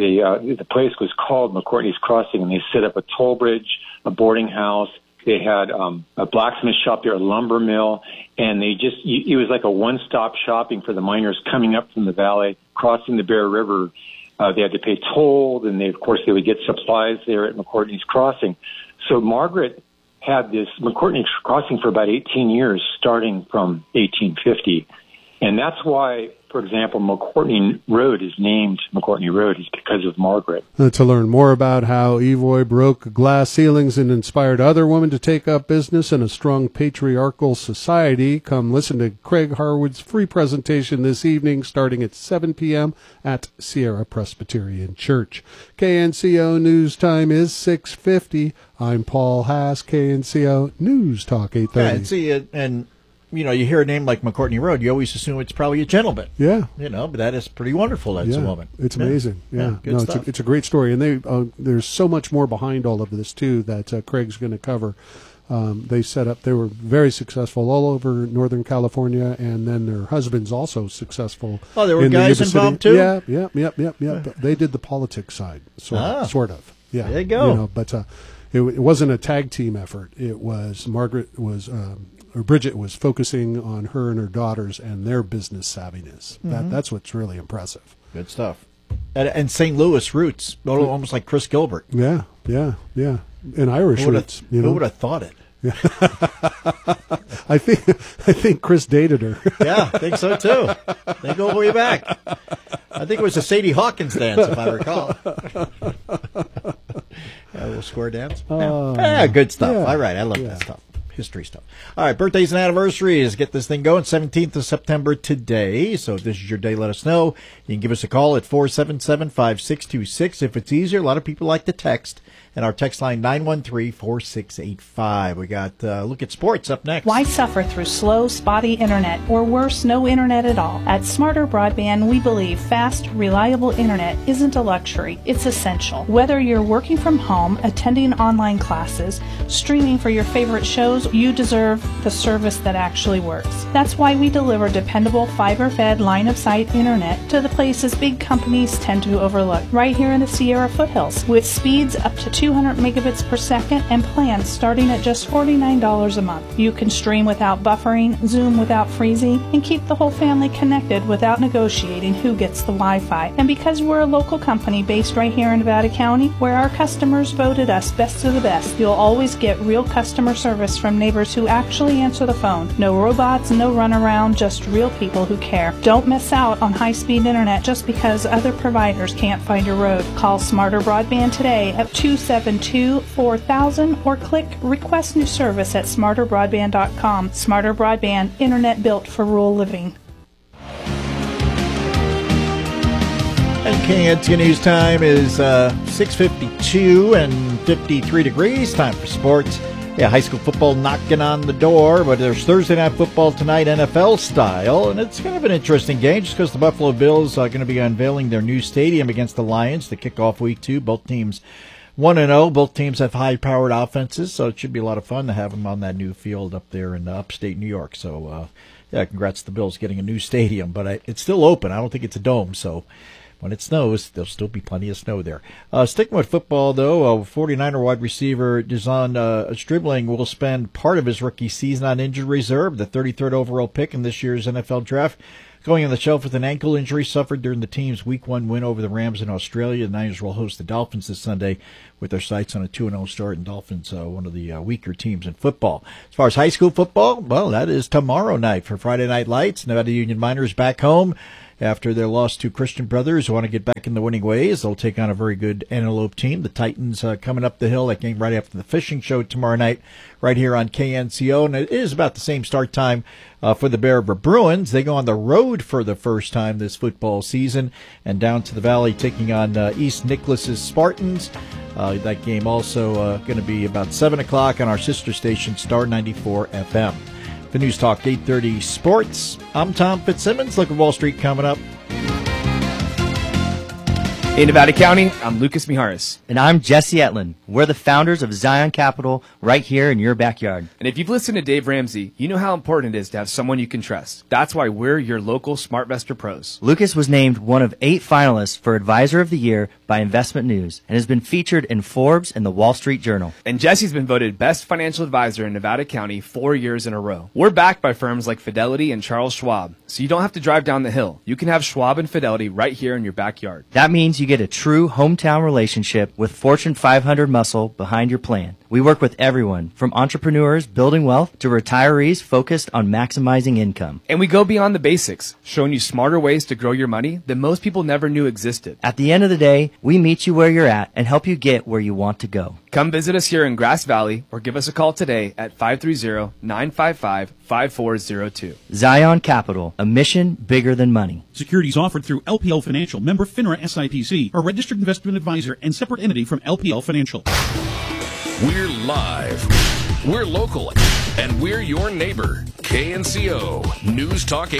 The place was called McCourtney's Crossing, and they set up a toll bridge, a boarding house. They had a blacksmith shop there, a lumber mill, and it was like a one-stop shopping for the miners coming up from the valley, crossing the Bear River. They had to pay toll, and they would get supplies there at McCourtney's Crossing. So Margaret had this McCourtney's Crossing for about 18 years, starting from 1850. And that's why, for example, McCourtney Road is named McCourtney Road, is because of Margaret. To learn more about how Evoy broke glass ceilings and inspired other women to take up business in a strong patriarchal society, come listen to Craig Harwood's free presentation this evening starting at 7 p.m. at Sierra Presbyterian Church. KNCO News Time is 6:50. I'm Paul Haas, KNCO News Talk 830. Yeah, and see, and you hear a name like McCourtney Road, you always assume it's probably a gentleman. Yeah. But that is pretty wonderful. That's a woman. It's amazing. Yeah. Good stuff. It's a great story. And there's so much more behind all of this, too, that Craig's going to cover. They were very successful all over Northern California, and then their husbands also successful. Oh, there were guys involved, too? Yeah. They did the politics side, sort of. Yeah. There you go. But it wasn't a tag team effort. It was Bridget was focusing on her and her daughters and their business savviness. Mm-hmm. That's what's really impressive. Good stuff. And St. Louis roots, almost like Chris Gilbert. Yeah. And Irish roots. Who would have thought it? Yeah. I think Chris dated her. Yeah, I think so too. They go way back. I think it was a Sadie Hawkins dance, if I recall. A little square dance. Good stuff. Yeah. All right, I love that stuff. History stuff. All right, birthdays and anniversaries. Get this thing going. 17th of September today. So if this is your day, let us know. You can give us a call at 477-5626. If it's easier, a lot of people like to text. And our text line, 913-4685. We got Look at Sports up next. Why suffer through slow, spotty internet, or worse, no internet at all? At Smarter Broadband, we believe fast, reliable internet isn't a luxury. It's essential. Whether you're working from home, attending online classes, streaming for your favorite shows, you deserve the service that actually works. That's why we deliver dependable, fiber-fed, line-of-sight internet to the places big companies tend to overlook. Right here in the Sierra foothills, with speeds up to 200 megabits per second and plans starting at just $49 a month. You can stream without buffering, Zoom without freezing, and keep the whole family connected without negotiating who gets the Wi-Fi. And because we're a local company based right here in Nevada County, where our customers voted us best of the best, you'll always get real customer service from from neighbors who actually answer the phone. No robots, no runaround, just real people who care. Don't miss out on high-speed internet just because other providers can't find your road. Call Smarter Broadband today at 272-4000 or click Request New Service at smarterbroadband.com. Smarter Broadband, internet built for rural living. And KNC News time is 6:52 and 53 degrees. Time for sports. Yeah, high school football knocking on the door, but there's Thursday night football tonight, NFL style, and it's kind of an interesting game just because the Buffalo Bills are going to be unveiling their new stadium against the Lions to kick off week 2. Both teams 1-0. Both teams have high-powered offenses, so it should be a lot of fun to have them on that new field up there in upstate New York. So, yeah, congrats to the Bills getting a new stadium, but it's still open. I don't think it's a dome, so when it snows, there'll still be plenty of snow there. Sticking with football, though, 49er wide receiver Dezon Stribling will spend part of his rookie season on injured reserve, the 33rd overall pick in this year's NFL draft. Going on the shelf with an ankle injury suffered during the team's Week 1 win over the Rams in Australia. The Niners will host the Dolphins this Sunday with their sights on a 2-0 start, and Dolphins, one of the weaker teams in football. As far as high school football, well, that is tomorrow night for Friday Night Lights. Nevada Union Miners back home after their loss to Christian Brothers, who want to get back in the winning ways. They'll take on a very good Antelope team. The Titans coming up the hill. That game right after the fishing show tomorrow night right here on KNCO. And it is about the same start time for the Bear River Bruins. They go on the road for the first time this football season and down to the valley taking on East Nicholas's Spartans. That game also going to be about 7 o'clock on our sister station, Star 94 FM. The News Talk 830 Sports. I'm Tom Fitzsimmons. Look at Wall Street coming up. In Nevada County, I'm Lucas Mijares. And I'm Jesse Etlin. We're the founders of Zion Capital right here in your backyard. And if you've listened to Dave Ramsey, you know how important it is to have someone you can trust. That's why we're your local SmartVestor pros. Lucas was named one of 8 finalists for Advisor of the Year by Investment News and has been featured in Forbes and the Wall Street Journal. And Jesse's been voted Best Financial Advisor in Nevada County 4 years in a row. We're backed by firms like Fidelity and Charles Schwab, so you don't have to drive down the hill. You can have Schwab and Fidelity right here in your backyard. That means you get a true hometown relationship with Fortune 500 muscle behind your plan. We work with everyone, from entrepreneurs building wealth to retirees focused on maximizing income. And we go beyond the basics, showing you smarter ways to grow your money that most people never knew existed. At the end of the day, we meet you where you're at and help you get where you want to go. Come visit us here in Grass Valley or give us a call today at 530-955-5402. Zion Capital, a mission bigger than money. Securities offered through LPL Financial, member FINRA SIPC, a registered investment advisor and separate entity from LPL Financial. We're live, we're local, and we're your neighbor. KNCO News Talk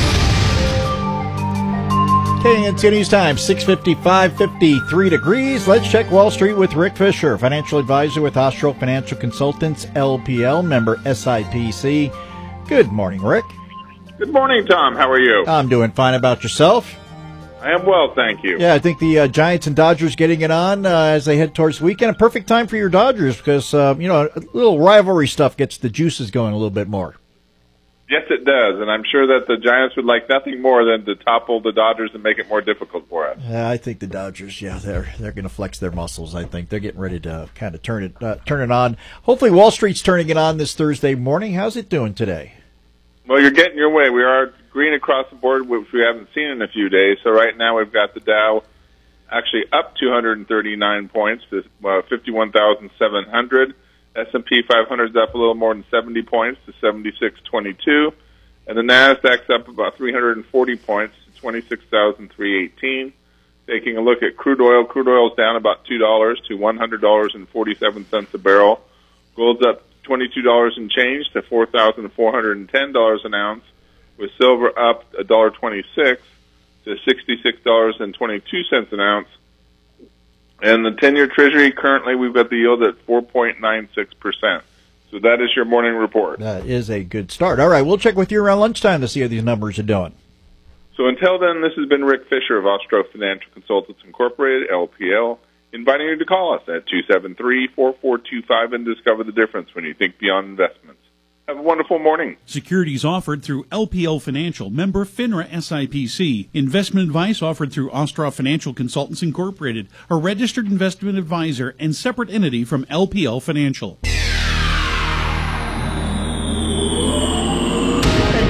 830. KNCO News Time, 6:55, 53 degrees. Let's check Wall Street with Rick Fisher, financial advisor with Austral Financial Consultants, LPL, member SIPC. Good morning, Rick. Good morning, Tom. How are you? I'm doing fine. About yourself? I am well, thank you. Yeah, I think the Giants and Dodgers getting it on as they head towards the weekend. A perfect time for your Dodgers because, a little rivalry stuff gets the juices going a little bit more. Yes, it does, and I'm sure that the Giants would like nothing more than to topple the Dodgers and make it more difficult for us. Yeah, I think the Dodgers, they're going to flex their muscles. I think they're getting ready to kind of turn it on. Hopefully, Wall Street's turning it on this Thursday morning. How's it doing today? Well, you're getting your way. We are green across the board, which we haven't seen in a few days. So right now we've got the Dow actually up 239 points to 51,700. S&P 500 is up a little more than 70 points to 7622. And the NASDAQ's up about 340 points to 26,318. Taking a look at crude oil is down about $2 to $100.47 a barrel. Gold's up $22 and change to $4,410 an ounce, with silver up $1.26 to $66.22 an ounce. And the 10-year Treasury, currently we've got the yield at 4.96%. So that is your morning report. That is a good start. All right, we'll check with you around lunchtime to see how these numbers are doing. So until then, this has been Rick Fisher of Austro Financial Consultants Incorporated, LPL, inviting you to call us at 273-4425 and discover the difference when you think beyond investments. Have a wonderful morning. Securities offered through LPL Financial, member FINRA SIPC. Investment advice offered through Austro Financial Consultants Incorporated, a registered investment advisor and separate entity from LPL Financial.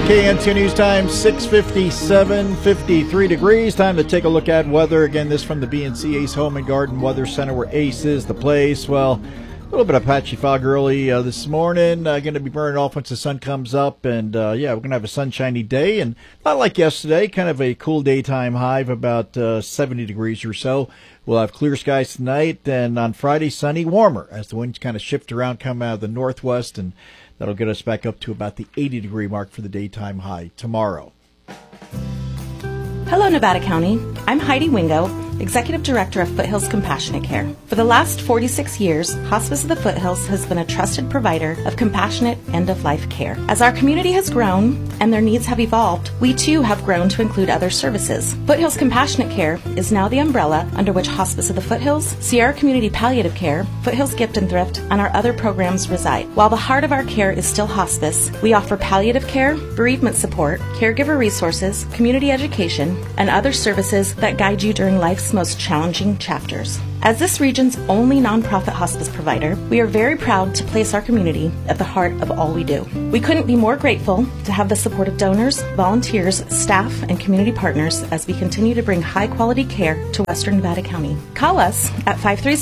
KNT News Time, 6:57, 53 degrees. Time to take a look at weather. Again, this from the BNC Ace Home and Garden Weather Center, where Ace is the place. Well, a little bit of patchy fog early this morning. Going to be burning off once the sun comes up. And, we're going to have a sunshiny day. And not like yesterday, kind of a cool daytime high of about 70 degrees or so. We'll have clear skies tonight. And on Friday, sunny, warmer as the winds kind of shift around, come out of the northwest. And that'll get us back up to about the 80-degree mark for the daytime high tomorrow. Hello, Nevada County. I'm Heidi Wingo, Executive Director of Foothills Compassionate Care. For the last 46 years, Hospice of the Foothills has been a trusted provider of compassionate end-of-life care. As our community has grown and their needs have evolved, we too have grown to include other services. Foothills Compassionate Care is now the umbrella under which Hospice of the Foothills, Sierra Community Palliative Care, Foothills Gift and Thrift, and our other programs reside. While the heart of our care is still hospice, we offer palliative care, bereavement support, caregiver resources, community education, and other services that guide you during life's most challenging chapters. As this region's only nonprofit hospice provider, we are very proud to place our community at the heart of all we do. We couldn't be more grateful to have the support of donors, volunteers, staff, and community partners as we continue to bring high-quality care to Western Nevada County. Call us at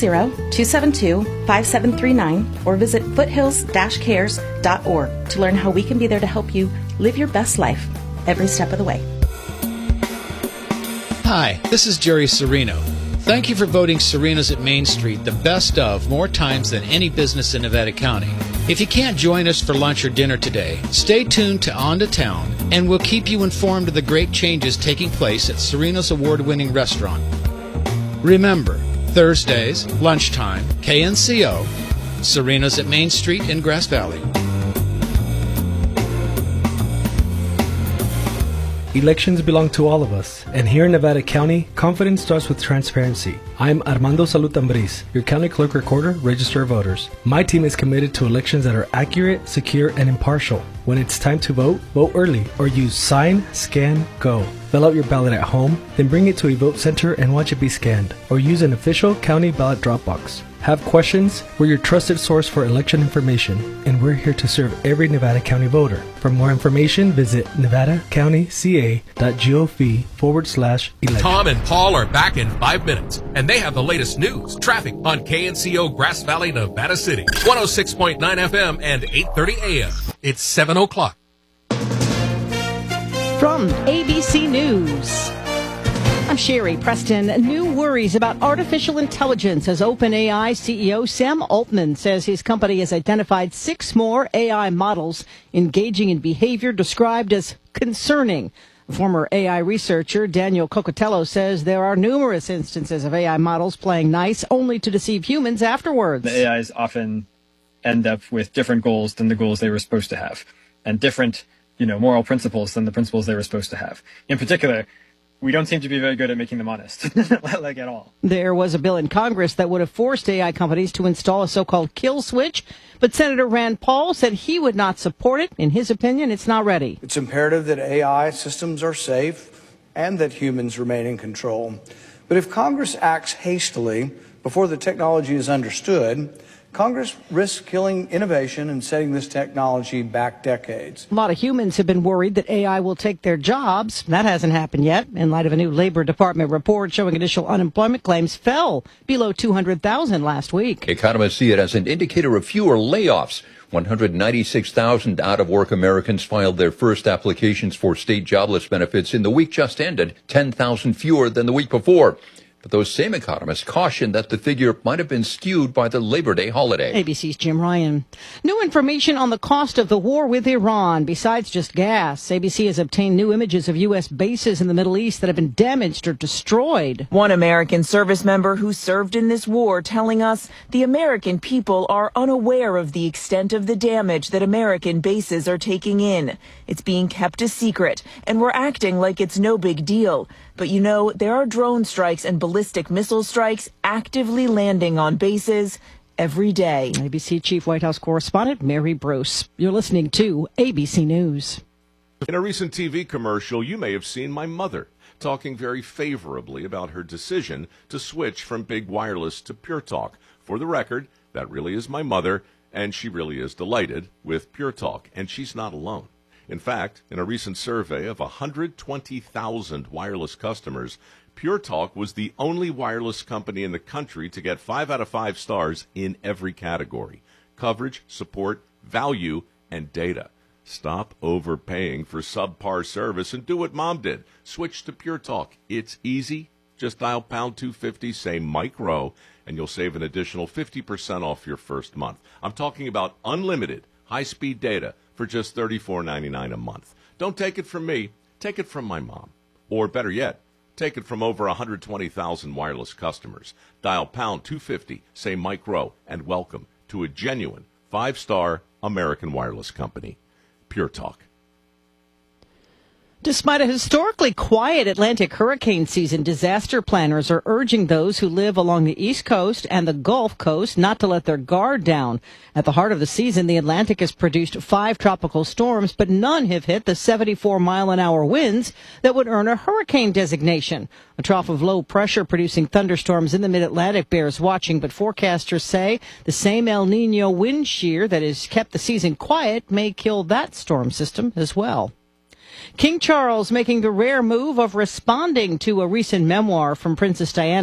530-272-5739 or visit foothills-cares.org to learn how we can be there to help you live your best life every step of the way. Hi, this is Jerry Serino. Thank you for voting Serena's at Main Street the best of more times than any business in Nevada County. If you can't join us for lunch or dinner today, stay tuned to On to Town, and we'll keep you informed of the great changes taking place at Serena's award-winning restaurant. Remember, Thursdays, lunchtime, KNCO, Serena's at Main Street in Grass Valley. Elections belong to all of us, and here in Nevada County, confidence starts with transparency. I'm Armando Salud Ambriz, your County Clerk Recorder, Register of Voters. My team is committed to elections that are accurate, secure, and impartial. When it's time to vote, vote early, or use Sign, Scan, Go. Fill out your ballot at home, then bring it to a vote center and watch it be scanned, or use an official county ballot drop box. Have questions? We're your trusted source for election information, and we're here to serve every Nevada County voter. For more information, visit nevadacountyca.gov/election. Tom and Paul are back in 5 minutes, and they have the latest news, traffic on KNCO Grass Valley, Nevada City, 106.9 FM and 8:30 AM. It's 7 o'clock. From ABC News, I'm Sherry Preston. New worries about artificial intelligence as OpenAI CEO Sam Altman says his company has identified 6 more AI models engaging in behavior described as concerning. Former AI researcher Daniel Cocotello says there are numerous instances of AI models playing nice only to deceive humans afterwards. The AIs often end up with different goals than the goals they were supposed to have, and different, moral principles than the principles they were supposed to have. In particular, we don't seem to be very good at making them honest, like at all. There was a bill in Congress that would have forced AI companies to install a so-called kill switch, but Senator Rand Paul said he would not support it. In his opinion, it's not ready. It's imperative that AI systems are safe and that humans remain in control. But if Congress acts hastily before the technology is understood, Congress risks killing innovation and setting this technology back decades. A lot of humans have been worried that AI will take their jobs. That hasn't happened yet, in light of a new Labor Department report showing initial unemployment claims fell below 200,000 last week. Economists see it as an indicator of fewer layoffs. 196,000 out-of-work Americans filed their first applications for state jobless benefits in the week just ended, 10,000 fewer than the week before. But those same economists caution that the figure might have been skewed by the Labor Day holiday. ABC's Jim Ryan. New information on the cost of the war with Iran, besides just gas. ABC has obtained new images of U.S. bases in the Middle East that have been damaged or destroyed. One American service member who served in this war telling us the American people are unaware of the extent of the damage that American bases are taking in. It's being kept a secret, and we're acting like it's no big deal. But there are drone strikes and ballistic missile strikes actively landing on bases every day. ABC Chief White House Correspondent Mary Bruce. You're listening to ABC News. In a recent TV commercial, you may have seen my mother talking very favorably about her decision to switch from Big Wireless to Pure Talk. For the record, that really is my mother, and she really is delighted with Pure Talk, and she's not alone. In fact, in a recent survey of 120,000 wireless customers, Pure Talk was the only wireless company in the country to get 5 out of 5 stars in every category: coverage, support, value, and data. Stop overpaying for subpar service and do what Mom did. Switch to Pure Talk. It's easy. Just dial pound 250, say Mike Rowe, and you'll save an additional 50% off your first month. I'm talking about unlimited high-speed data for just $34.99 a month. Don't take it from me. Take it from my mom. Or better yet, take it from over 120,000 wireless customers. Dial pound 250, say Mike Rowe, and welcome to a genuine 5-star American wireless company. Pure Talk. Despite a historically quiet Atlantic hurricane season, disaster planners are urging those who live along the East Coast and the Gulf Coast not to let their guard down. At the heart of the season, the Atlantic has produced 5 tropical storms, but none have hit the 74-mile-an-hour winds that would earn a hurricane designation. A trough of low pressure producing thunderstorms in the mid-Atlantic bears watching, but forecasters say the same El Nino wind shear that has kept the season quiet may kill that storm system as well. King Charles making the rare move of responding to a recent memoir from Princess Diana.